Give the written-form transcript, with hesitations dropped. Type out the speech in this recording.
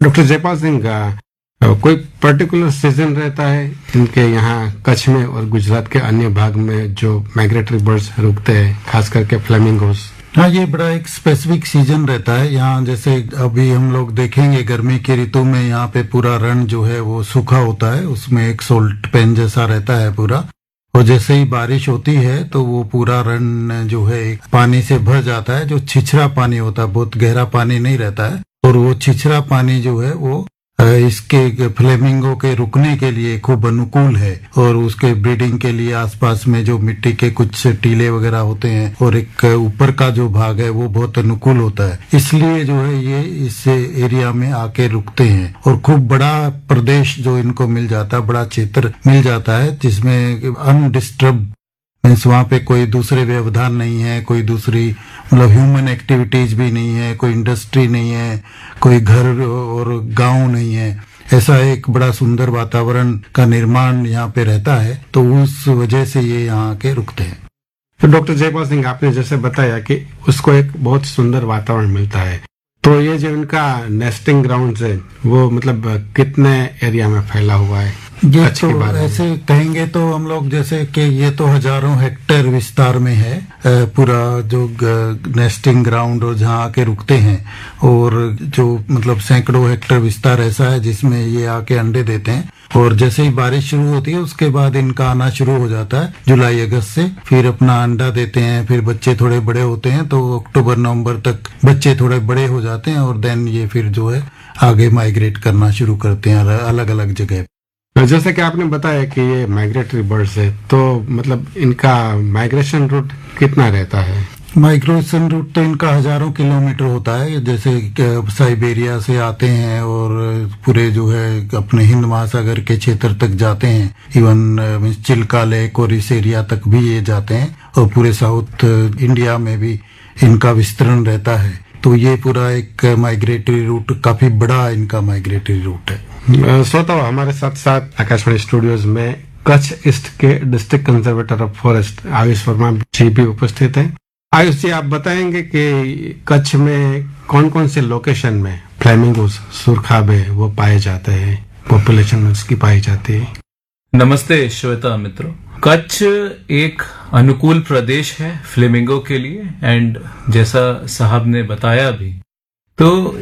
Doctor Jaipal Singh का कोई particular season रहता है इनके यहाँ कच्छ में और गुजरात के अन्य भाग में जो माइग्रेटरी बर्ड्स रुकते हैं, खास करके फ्लेमिंगोस? हाँ, ये बड़ा एक स्पेसिफिक सीजन रहता है यहाँ। जैसे अभी हम लोग देखेंगे गर्मी की ऋतु में यहाँ पे पूरा रण जो है वो सूखा होता है, उसमें एक सोल्ट पेन जैसा रहता है पूरा। और जैसे ही बारिश होती है तो वो पूरा रण जो है पानी से भर जाता है, जो छिछरा पानी होता है, बहुत गहरा पानी नहीं रहता है। और वो छिछरा पानी जो है वो इसके फ्लेमिंगो के रुकने के लिए खूब अनुकूल है। और उसके ब्रीडिंग के लिए आसपास में जो मिट्टी के कुछ टीले वगैरह होते हैं और एक ऊपर का जो भाग है वो बहुत अनुकूल होता है, इसलिए जो है ये इस एरिया में आके रुकते हैं। और खूब बड़ा प्रदेश जो इनको मिल जाता है, बड़ा क्षेत्र मिल जाता है जिसमें अनडिस्टर्ब मीन्स वहाँ पे कोई दूसरे व्यवधान नहीं है, कोई दूसरी मतलब ह्यूमन एक्टिविटीज भी नहीं है, कोई इंडस्ट्री नहीं है, कोई घर और गांव नहीं है। ऐसा एक बड़ा सुंदर वातावरण का निर्माण यहाँ पे रहता है, तो उस वजह से ये यहाँ के रुकते हैं। तो डॉक्टर जयपाल सिंह, आपने जैसे बताया कि उसको एक बहुत सुंदर वातावरण मिलता है, तो ये जो इनका नेस्टिंग ग्राउंड है वो मतलब कितने एरिया में फैला हुआ है? ये तो ऐसे कहेंगे तो हम लोग जैसे कि ये तो हजारों हेक्टेयर विस्तार में है पूरा जो नेस्टिंग ग्राउंड और जहाँ आके रुकते हैं। और जो मतलब सैकड़ों हेक्टेयर विस्तार ऐसा है जिसमें ये आके अंडे देते हैं। और जैसे ही बारिश शुरू होती है उसके बाद इनका आना शुरू हो जाता है जुलाई अगस्त से। फिर अपना अंडा देते हैं, फिर बच्चे थोड़े बड़े होते हैं तो अक्टूबर नवंबर तक बच्चे थोड़े बड़े हो जाते हैं। और देन ये फिर जो है आगे माइग्रेट करना शुरू करते हैं अलग अलग जगह। जैसे कि आपने बताया कि ये माइग्रेटरी बर्ड्स है, तो मतलब इनका माइग्रेशन रूट कितना रहता है? माइग्रेशन रूट तो इनका हजारों किलोमीटर होता है। जैसे साइबेरिया से आते हैं और पूरे जो है अपने हिंद महासागर के क्षेत्र तक जाते हैं, इवन चिल्का लेक और इस एरिया तक भी ये जाते हैं। और पूरे साउथ इंडिया में भी इनका विस्तरण रहता है। तो ये पूरा एक माइग्रेटरी रूट, काफी बड़ा इनका माइग्रेटरी रूट है। श्रोताओ, हमारे साथ साथ आकाशवाणी स्टूडियोज में कच्छ ईस्ट के district conservator of forest Ayush Verma जी भी उपस्थित हैं। आयुष जी, आप बताएंगे कि कच्छ में कौन कौन से लोकेशन में फ्लेमिंगोस सुरखाबे वो पाए जाते हैं, पॉपुलेशन उसकी पाई जाती है? नमस्ते श्वेता मित्रों, कच्छ एक अनुकूल प्रदेश है फ्लेमिंगो के लिए। एंड जैसा साहब ने बताया भी, तो